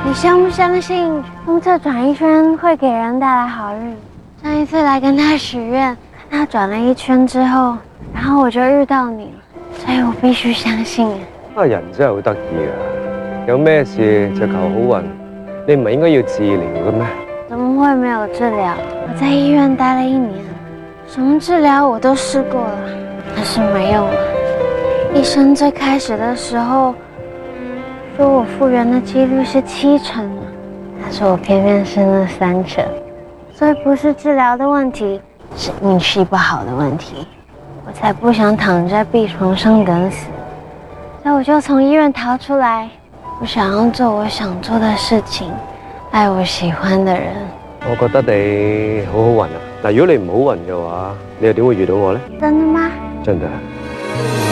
你相不相信公厕转一圈会给人带来好运？上一次来跟他许愿，看他转了一圈之后，然后我就遇到你了，所以我必须相信。 人真係好得意㗎，有咩事就求好運。你唔係應該要治療嘅咩？ 怎么会没有治疗？我在医院待了1年，什么治疗我都试过了，可是没用了。医生最开始的时候说我复原的几率是7成，但是我偏偏是那3成，所以不是治疗的问题，是运气不好的问题。我才不想躺在病床上等死，所以我就從醫院逃出來。我想要做我想做的事情，愛我喜歡的人。 我覺得你好好運啊！嗱，如果你唔好運嘅話，你又點會遇到我呢？ 真的嗎？ 真的。